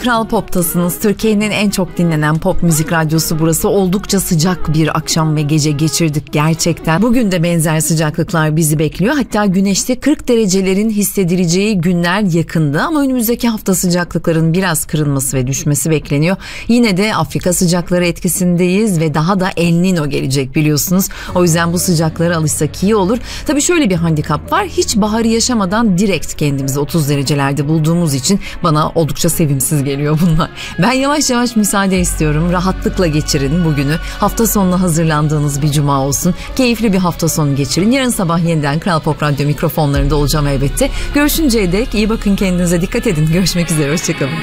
Kral Pop'tasınız. Türkiye'nin en çok dinlenen pop müzik radyosu burası. Oldukça sıcak bir akşam ve gece geçirdik gerçekten. Bugün de benzer sıcaklıklar bizi bekliyor. Hatta güneşte 40 derecelerin hissedileceği günler yakındı ama önümüzdeki hafta sıcaklıkların biraz kırılması ve düşmesi bekleniyor. Yine de Afrika sıcakları etkisindeyiz ve daha da El Niño gelecek biliyorsunuz. O yüzden bu sıcaklara alışsak iyi olur. Tabii şöyle bir handikap var. Hiç baharı yaşamadan direkt kendimizi 30 derecelerde bulduğumuz için bana oldukça sevimsiz geliyor bunlar. Ben yavaş yavaş müsaade istiyorum. Rahatlıkla geçirin bugünü. Hafta sonuna hazırlandığınız bir cuma olsun. Keyifli bir hafta sonu geçirin. Yarın sabah yeniden Kral Pop Radyo mikrofonlarında olacağım elbette. Görüşünceye dek iyi bakın kendinize, dikkat edin. Görüşmek üzere, hoşçakalın.